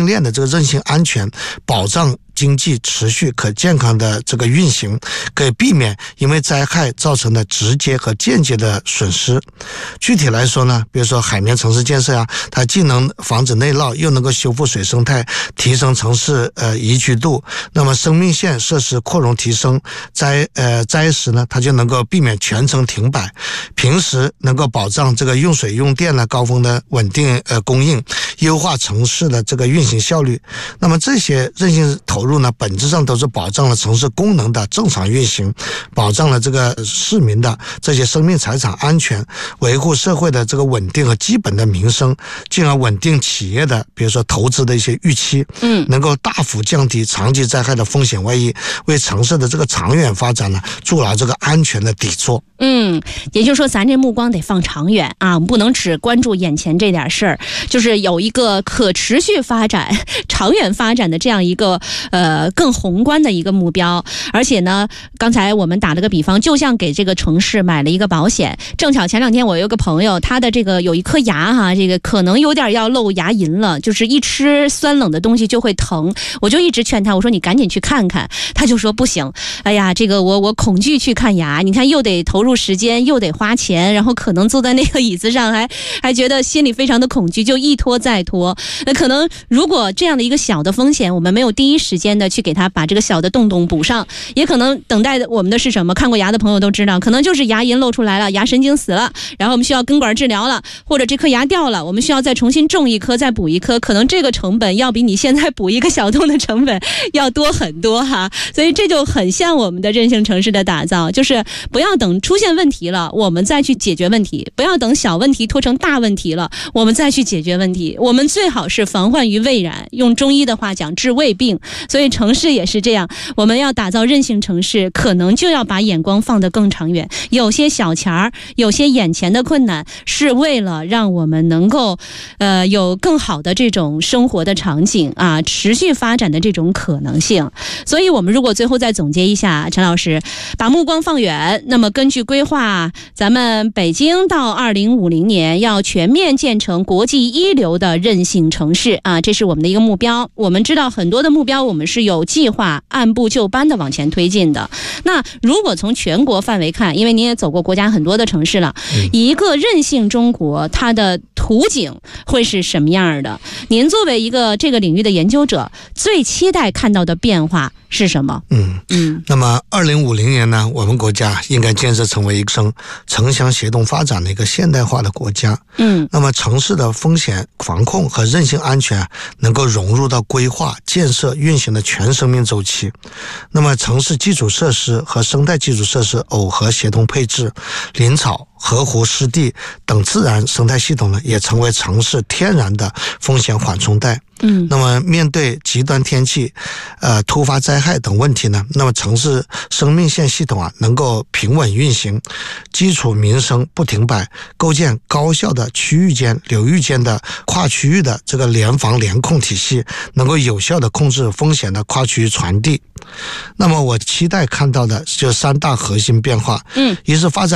链的这个韧性安全，保障经济持续可健康的这个运行，可以避免因为灾害造成的直接和间接的损失。具体来说呢，比如说海绵城市建设啊，它既能防止内涝，又能够修复水生态，提升城市宜居度。那么生命线设施扩容提升，灾时呢，它就能够避免全程停摆，平时能够保障这个用水用电呢高峰的稳定供应，优化城市的这个运行效率。那么这些韧性投入呢，本质上都是保障了城市功能的正常运行，保障了这个市民的这些生命财产安全，维护社会的这个稳定和基本的民生，进而稳定企业的比如说投资的一些预期，能够大幅降低长期灾害的风险外溢，为城市的这个长远发展呢筑牢这个安全的底座。 也就是说咱这目光得放长远啊，我们不能只关注眼前这点事儿，就是有一个可持续发展、长远发展的这样一个更宏观的一个目标。而且呢，刚才我们打了个比方，就像给这个城市买了一个保险。正巧前2天我有个朋友，他的这个有一颗牙哈，这个可能有点要露牙龈了，就是一吃酸冷的东西就会疼。我就一直劝他，我说你赶紧去看看。他就说不行，哎呀，这个我恐惧去看牙，你看又得投入时间，又得花钱，然后可能坐在那个椅子上还觉得心里非常的恐惧，就一拖再拖。可能如果这样的一个小的风险，我们没有第一时间的去给他把这个小的洞洞补上，也可能等待我们的是什么？看过牙的朋友都知道，可能就是牙龈露出来了，牙神经死了，然后我们需要根管治疗了，或者这颗牙掉了，我们需要再重新种一颗，再补一颗，可能这个成本要比你现在补一个小洞的成本要多很多哈。所以这就很像我们的韧性城市的打造，就是不要等出现问题了我们再去解决问题，不要等小问题拖成大问题了我们再去解决问题，我们最好是防患于未然，用中医的话讲治未病。所以城市也是这样，我们要打造韧性城市，可能就要把眼光放得更长远。有些小钱儿，有些眼前的困难，是为了让我们能够有更好的这种生活的场景啊，持续发展的这种可能性。所以我们如果最后再总结一下，陈老师把目光放远，那么根据规划，咱们北京到2050年要全面建成国际一流的韧性城市啊，这是我们的一个目标。我们知道很多的目标我们是有计划按部就班的往前推进的。那如果从全国范围看，因为您也走过国家很多的城市了，一个韧性中国它的图景会是什么样的？您作为一个这个领域的研究者，最期待看到的变化是什么？那么2050年呢，我们国家应该建设成为一个城乡协同发展的一个现代化的国家。那么城市的风险防控和韧性安全能够融入到规划、建设、运行的全生命周期。那么城市基础设施和生态基础设施耦合协同配置，林草、河湖、湿地等自然生态系统呢，也成为城市天然的风险缓冲带。那么面对极端天气、突发灾害等问题呢，那么城市生命线系统啊能够平稳运行，基础民生不停摆，构建高效的区域间、流域间的跨区域的这个联防联控体系，能够有效的控制风险的跨区域传递。那么我期待看到的就3大核心变化，一是发展